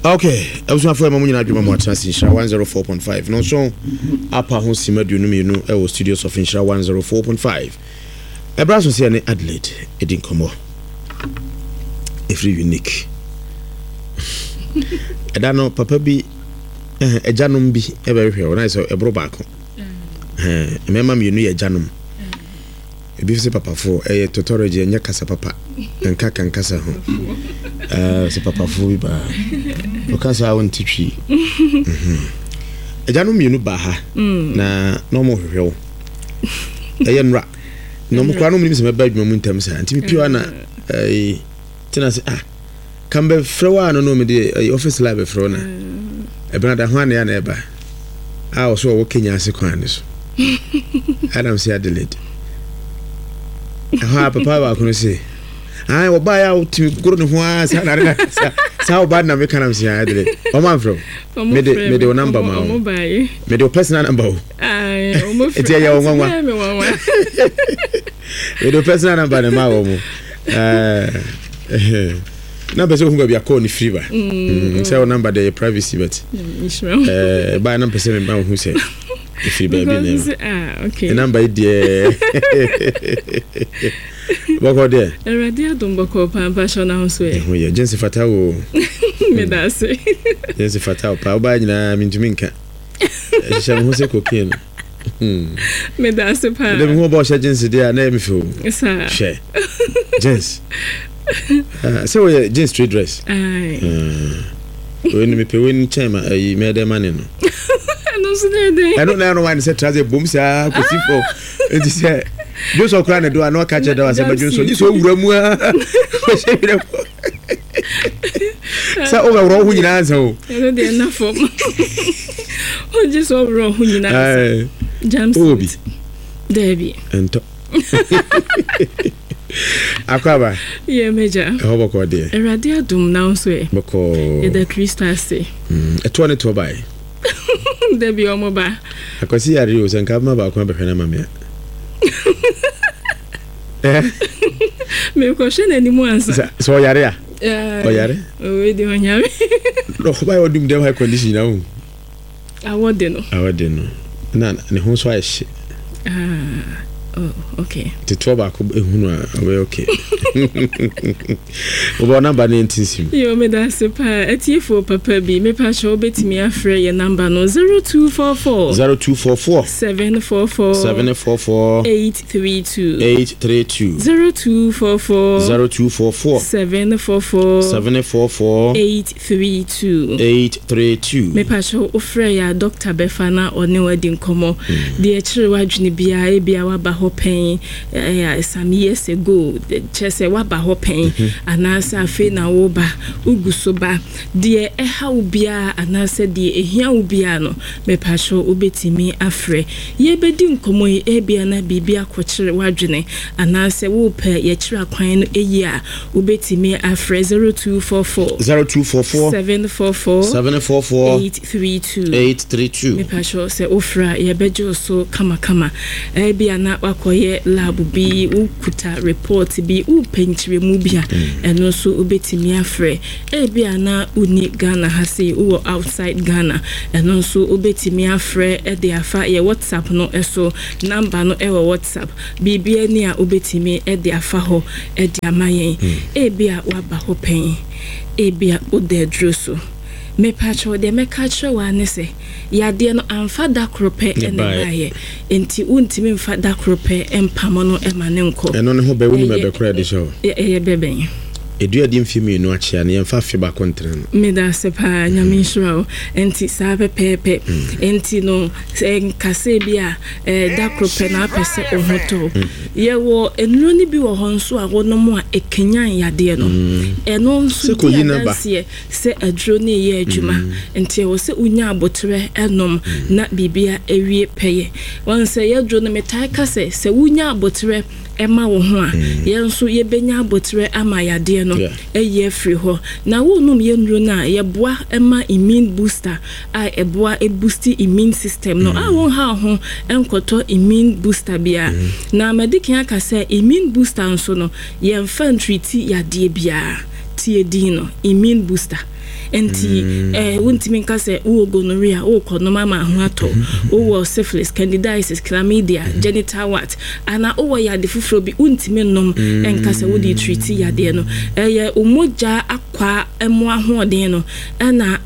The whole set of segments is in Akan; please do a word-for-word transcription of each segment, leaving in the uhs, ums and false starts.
Okay, I was one for my money. I do my more transition one zero four point five. No, so up a home simmer do you know our studios of Insha one zero four point five. A brass was here in Adelaide, it didn't come more. If you unique. I don't know, Papa be a janum be ever here when I saw a brobaco. A mamma, you knew a janum. A beef papa for a totorage and yakasa papa and kaka and casa home. Uh, so papa for we ba. Because I want to tree. A janum you know baha. Na no more real. A young rat. No more cranum lives in my bedroom in terms and to be pure na a tenor ah. Come be frowa no no me the office live frona. E brother Juan ya na eba. Ah so working as a kwanis. Adam say Adelaide. Ah papa ba kono say. Ah wo ba ya to gro ne ho asa na na. Sa wo ba na me kanam say Adelaide. O man from. Me de me de number ma. Me de personal number. Ah o mo from. Etia ya wo nwa. Me de personal number na ma wo mo. Eh na be so hu ba call ni free ba mm say number the privacy but eh ba na person ba hu say the free ba bi na ah okay number dey boko dey radio don boko pa pa so na ho so e ho ye jensi fatawo me da say jensi fatawo pa ba nyina mintumi nka e sha ho se cocaine hmm me da say pa dem ho ba sha jensi dey na me feel sa she jens Uh, so we jeans straight dress. Aye. Uh, when me pay when chama I made money no. No so dey. I don't know why say traze boom say ko sifo. It say just so kra na do no catch that was say so ni so wura mu a. Say o wura hu nyina ansa o. No dey na form. O just o wura hu nyina ansa. Jams. Obi. Debi. Ento. Akwaba. Yeah, major. How about God there? A radio doom now, swear. Boko. The crystal say. Mm. A twenty to buy. There be on mobile. I can see a reels and come about Quabe Penamamia. Eh? Me question anymore. So, Yaria. Oh, Yare? Oh, we do on Yari. No, why would you have condition now? I want to know. I want to know. None, and who's why she. Ah. Oh, okay. The tobacco, we okay. Over number nineteen. You made us a pair at you for Papa B. Me passion bet me a free your number no zero two four four zero two four four seven four four seven four four eight three two eight three two zero two four four zero two four four seven four four seven four four eight three two eight three two. Me passion offer ya Doctor Befana or new wedding como. The children wajuni bia bia waba pain eh some years ago the chese waba ho pain anasa afi na wo ba ugusoba de e ha ubia anasa de ehia ubia no me pasho obetimi afre ye bedi nkomo e bia na bibia kwokire wadwene anasa wo pe ye kira kwan no eyi a obetimi afre zero two four four zero two four four seven four four seven four four eight three two eight three two. Me pasho se ofra ye bejo so kama kama e bia na koye lab bi ukuta report bi upenchire mu bia eno so obetimi afre e bia na uni Ghana hase wo outside Ghana eno so obetimi afre e de afa ye WhatsApp no eso number no e wo WhatsApp bibia ni a obetimi e de afa ho e de amayen e bia waba ho pen e bia o de droso me pacho de me kacho wa ne se ya de no amfa da krope ene baye enti untimi mfa da krope empamo no e mane nko eno ne ho be woni me be kra de show e e beben edua di mfimi no achia ne mfa fe ba kontre no me da se pa nyame shiro enti sa pepe enti no nkase bia e da krope na apese ohoto ye wo enuro ni bi wo honso a wo no mo a ekenyan yade no eno nso se se adro ne ye adwuma enti wo se unya abotre enom na bibia ewie peye won se ye adro no metai kase se unya abotre ema wo ho a ye nso ye benya abotre ama yade no eye free ho na wo num ye nuro na ye boa ema immune booster a eboa e boost immune system no a won ha ho enkoto immune booster bia na medikin aka say immune booster nso no ye mfa treat yade bia tie din no immune booster enti eh wontimi nka se wo gonorrhea wo konoma ma ho ato wo syphilis candidiasis chlamydia genital wart ana wo yade fufuro bi wontimi nom enka se wo di treat yade no eh umoja akwa emo ahoden no na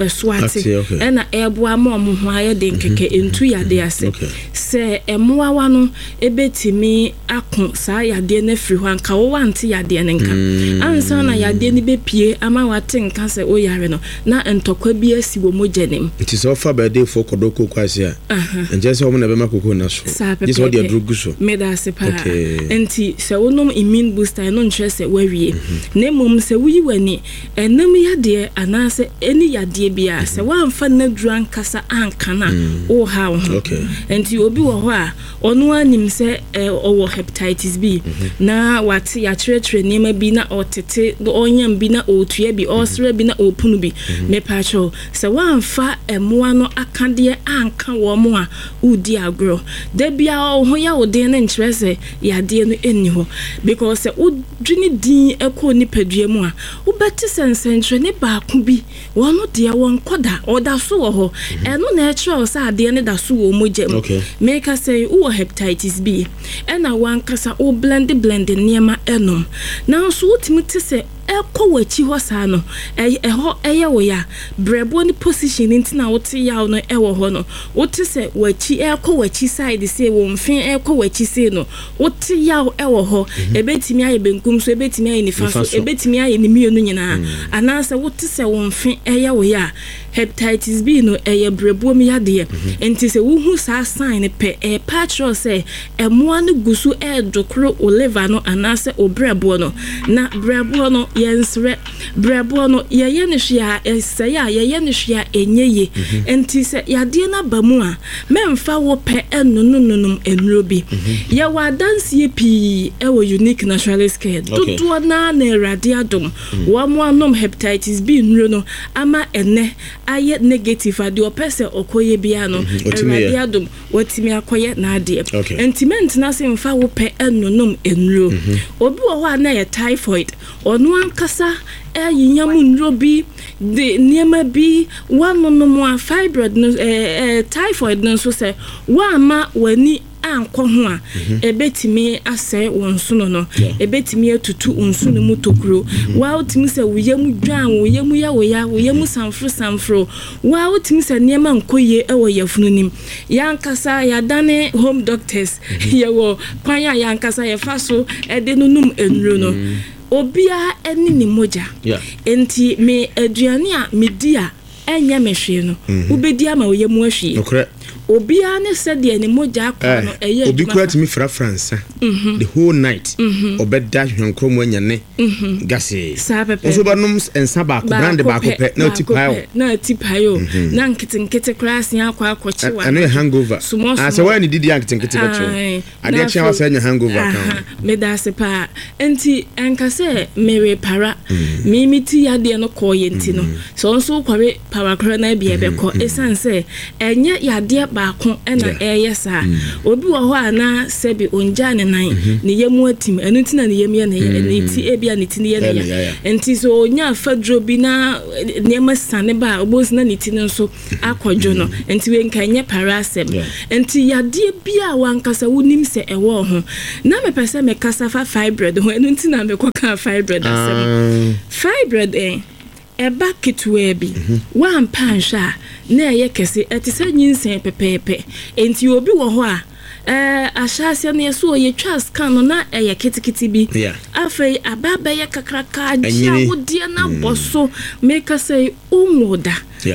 esoate na eboa ma omo ho ayede nkeke entu yade ase se emoawa no ebetimi akon saa yade na firi ho anka wo wante yade ne nka ansa na yade ni bepie ama wate nka se o yare no na entokwa bi asi wo mojenem it is offer by day for kodoko kwase a enje se wo na be makoko na so this what they drugu so me da se pa enti se wonom immune booster no ntre se wawie na mom se wuyi wani enam yade anase eni yade bia se wamfa na duran kasa anka na o ha ho enti obi wo ho a ono anim se owo hepatitis B na wate ya tretre nema bi na otete onyam bi na otua bi osre bi na opunu bi me pacho se wamfa emoa no akade anka wo mo a udi agro da bia ho ya odin ne nkyerese yade no eni ho because se udwini din ekọ nipadua mu a ubeti sensentre ne baako bi wono de won koda oda so wo ho eno na ekere sa ade ne da so wo mogem make us say wo hepatitis B ena wan kasa o blend blend niema enom na so utimi te se ekọ wachi ho sa no eh ho eye wo ya brebo ni position ntina wote ya no e wo ho no wote se wachi ekọ wachi side se wo mfen ekọ wachi se no wote ya e wo ho ebetimi aye benkum so ebetimi aye nifa so ebetimi aye ni mienu nyina anansa wote se wo mfen eye wo ya hepatitis B no eye brebo mi yade enti se wo hu sa sign pe e patro se emoa no gusu e dokro o liver no anansa o brebo no na brebo no yensre brebo no yeye ne hwea esaya yeye ne hwea enyeye enti se yade na bamu a memfa wo pe enunununum enuro bi ye wa dance pi e wo unique naturalist care dodo na na erade adom wo mo anom hepatitis B nuro no ama ene aye negative ade opese okoye bia no erade adom watimi akoye na ade enti ment na se mfa wo pe enunum enuro obi wo ho na ye typhoid onu kasa ayinyamu nrobi de niema bi wanonom a fibroid no eh typhoid no so se wa ma wani anko ho a ebetimi asɛ wonsono no ebetimi atutu onsono mu tokuro wa otimi sɛ woyam dwan woyam ya woya woyam sanfro sanfro wa otimi sɛ niema nkoye ɛwɔ yafununim yankasa yadane home doctors yewo kwan ya yankasa yefa so ɛde nunum enuro no obia eni ni moja enti me aduane a media enya mehwe no ubedi ama woyam ahwie obia ne said de ni moja akọ no eye obi kura timi fra France the whole night obeda hwenkro mu anyane gase oso ba nom ensa ba ko brand ba ko pe na tipayo na tipayo na nkete nkete class ya akọ akọchi wa ano hangover ah se wa ni didi nkete nkete bacho ade chia wa sanya hangover kan me da se pa enti enka se mere para mi miti ya de no ko yenti no so nso kware power kra na bia be ko esanse enye ya de baako ena eyesa obi wo ho ana sebi onja ne nan ne yemu atim enu ntina ne yemu ye ne ti ebia ne ti ne ye ne enti so onya fadro bi na ne masane ba obos na ne ti nso akwadwo no enti we nka nye parasem enti yade bia wankasa wonim se ewo ho na me pese me kasa fa fibroid ho enu ntina me kwaka fibroid asem fibroid eh eba kitwe bi wan pansha na ye kese etisa nyinsen pepepe enti obi wo ho a eh ahyase na yeso ye twa scan no na eye kitikiti bi afei ababa ye kakraka dia wodie na boso make say umuda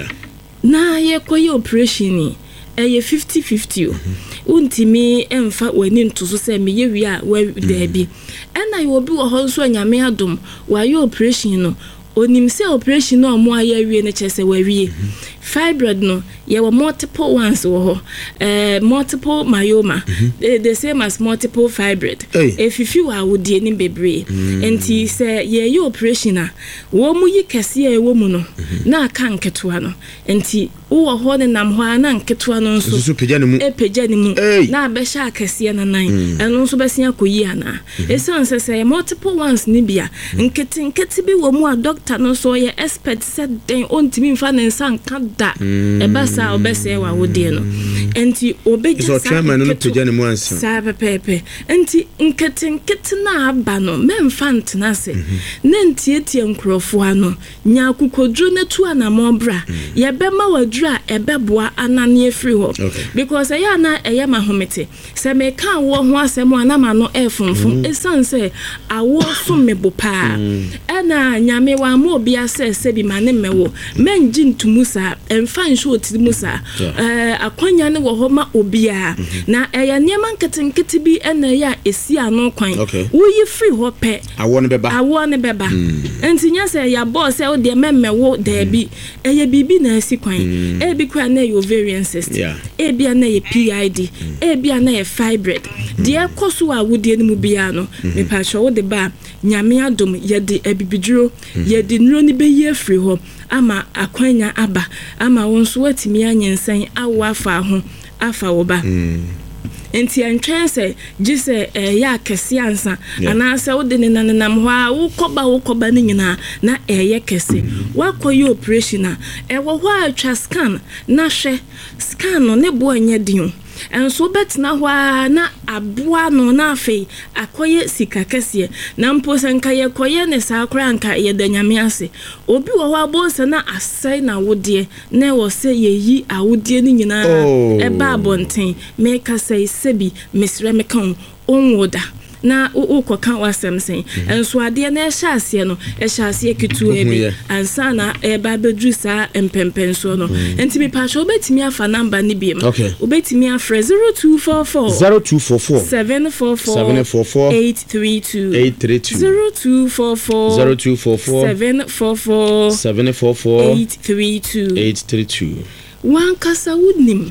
na ye koye operation eye fifty fifty untimi emfa wani ntoso se me ye wi a wa dabi ena ye obi wo ho nso anyame adom wa ye operation no onim se operation no mo aye wie ne chese wa wie fibroid no ye were multiple ones wo ho eh multiple myoma they, the same as multiple fibroid if you feel a wodi ni bebre enti se ye ye operation a wo mu yi kese e wo mu no na aka nketoa no enti wo ho ne nam ho ana nketewa no nso so pagya ne mu e pagya ne mu na abɛhya akɛse na nan ɛno nso bɛsia koyi ana esan sɛ sɛ multiple ones ni bia nkete nkete bi wɔ mu a doctor no so yɛ expert sɛ den ontimi mfa ne nsa nka da ɛba sa obɛsɛ wa wodie no enti obɛgya so twama no pagya ne mu ansa sa pepepe enti nkete nkete na aba no memfa ntena se na ntietie nkrofo ano nya akukodru na tu ana mobra ye bema wadru a ebeboa anane afiri ho because eya na eye mahomete se me kan wo ho asem anama no efunfun esan se awo so mebopa ana nyame wa ma obi ase se bi mane mewo menji ntumu sa emfa nso otimu sa eh akwanya ne wo ho ma obi a na eye niam nkete nkete bi ena ya esi ano kwan wo yi free ho pe awo ne beba awo ne beba enti nya se ya boss e o de memmewo da bi eye bibi na asi kwan e bi kwa na your ovarian cyst e bia na ye P I D e bia na ye fibroid de ekoso a wodie ne mu bia no me pa hwo wo de ba nyame adom ye de abibiduro ye de nuro ni be ye free ho ama akwanya aba ama wonso watimi anyensan awo afa ho afa wo ba enti antwen se gise ya kese ansa ana se wo de ne nanam ho a wo koba wo koba ne nyina na eye kese wakoye operation a e wo ho atwa scan na hwe scan no ne bo anya din enso betna ho na aboa no na afei akoye sika kese na mpo sanka ye koye ne sa akra anka ye danyame ase obi wo ho abonse na asai na wodie na wo se ye yi awodie ni nyina e ba abonten me ka sai sebi mesre me kan onwoda na ukoka wasem sen enso ade na ehya ase no ehya ase kitu ebi ansa na e ba bedru sa empempenso no enti me pa cho obetimi afa number ni biem obetimi afre zero two four four seven four four eight three two zero two four four seven four four eight three two wan kasa wudnim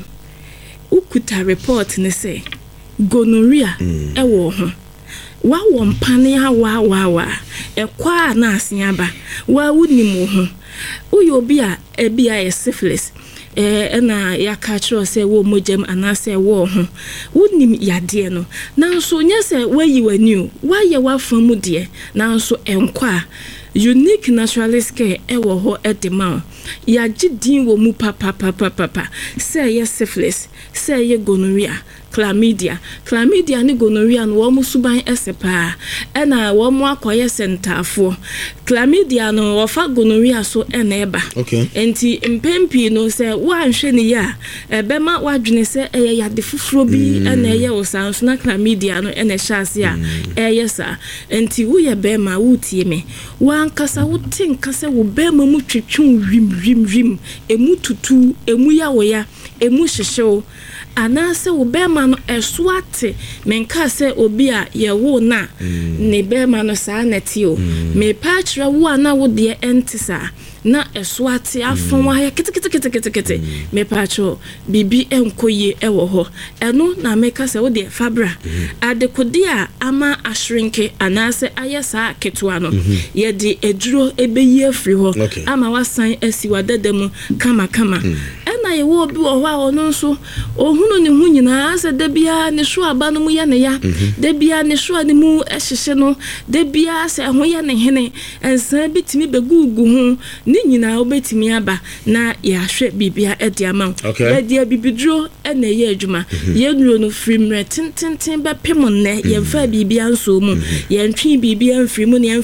ukuta report ne say gonorrhea ewo ho wa wo mpane ha wa wa wa ekwa na asiaba wa wunimu ho uyo bi a ebi a syphilis eh na ya ka kiro se wo mojem anase wo ho wunim yade no nanso nyese wayi wani wa ye wa famu de nanso enkwa unique naturalist care ewo ho edema ya gidin wo mu papa papa papa say ye syphilis say ye gonorrhea chlamydia chlamydia ni gonorrhea no wo mu suban esepa e na wo mu akoye sentafo chlamydia no wo fa gonorrhea so e na eba okay enti mpempi no se wa nhwe ni ya ebema wadwene se eye yade fufuro bi e na eye wo san so na chlamydia no e na hyase a eye sa enti wo ye bema wo tie me wa nkasa wo tinkasa wo bema mu twetwun wim wim wim emu tutu emu ya wo ya emu hyehyew anase wo bema no esuate menka se obi a ye wo na ne bema no sa neti o me pachra wo ana wo de entisa na esuate afon wa ya kitikitikitikitikiti me pacho bibi enkoye ewo ho eno na meka se wo de fabra adekodi a ama ashrinke anase ayesa ketua no ye de eduro ebeyi afri ho ama wasan asiwa dedemu kama kama na ye wo bi wo ho a ono nso ohunu ne hu nyina ase da bia ne so aba no mu ya ne ya da bia ne so ne mu ehyehye no da bia se ho ya ne hene ensan bitimi begugu hu ne nyina obetimi aba na ya hwe bibia edi ama ya dia bibidro e na ye adwuma ye nuro no frimre tintenten be pem ne ye fa bibia nso mu ye ntwe bibia mfiri mu ne